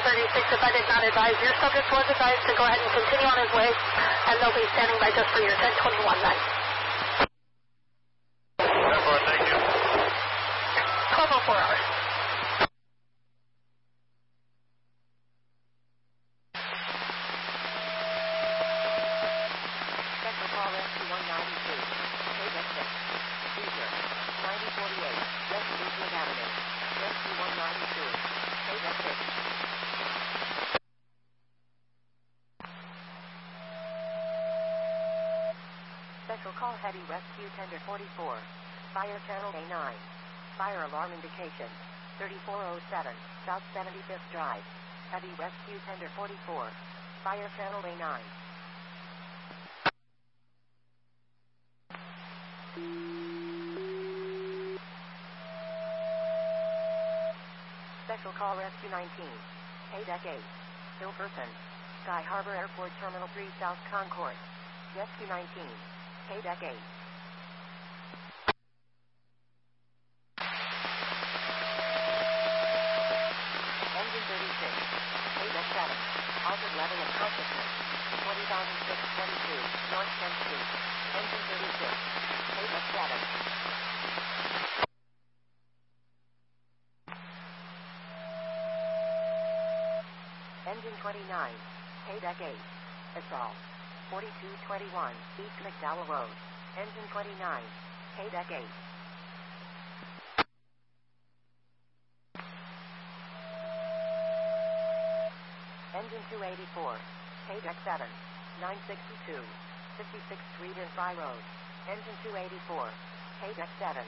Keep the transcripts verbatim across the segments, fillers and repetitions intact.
thirty-six, if I did not advise, your subject was advised to go ahead and continue on his way, and they'll be standing by just for your ten twenty-one night. Thank you. twelve oh four hours. Central call rescue one ninety-two. Quebec six. User. ninety forty-eight. West Euclid Avenue. Rescue one ninety-two. Quebec six. Central call heavy rescue tender forty-four. Fire channel A nine. Fire alarm indication. thirty-four oh seven. South seventy-fifth Drive. Heavy rescue tender forty-four. Fire channel A nine. Special call rescue nineteen. Quebec eight. Ill person. Sky Harbor Airport Terminal three South Concourse. Rescue nineteen. Quebec eight. Engine thirty-six. Quebec seven. Altered level of consciousness. twenty thousand six hundred twenty-two. North tenth Street. Engine thirty-six. Quebec seven. Engine twenty-nine. Quebec eight. Assault. forty-two twenty-one. East McDowell Road. Engine twenty-nine. Quebec eight. Engine two eighty-four. Quebec seven. nine sixty-two. fifty-sixth Street and Fry Road. Engine two eighty-four. Quebec seven.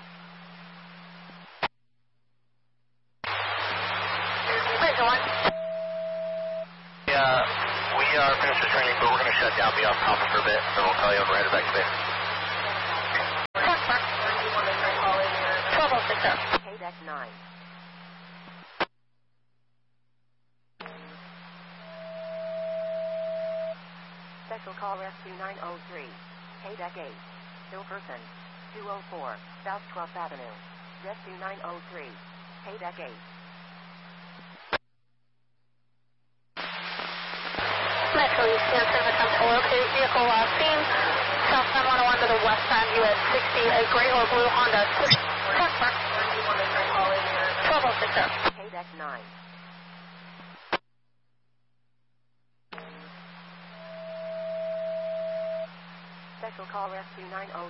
Wait, go on. Yeah, we are finished with training, but we're going to shut down, be off topic for a bit, and we'll call you over, headed back to base. twelve oh six. Quebec nine. Special call rescue nine oh three. Quebec eight. Ill person. two oh four. South twelfth Avenue. Rescue nine oh three. Quebec eight. Metro East Hampton, attempt to locate vehicle last seen. South ten one oh one to the west side, U S sixty, a gray or blue Honda. twelve oh six. Quebec nine. Special call rescue nine oh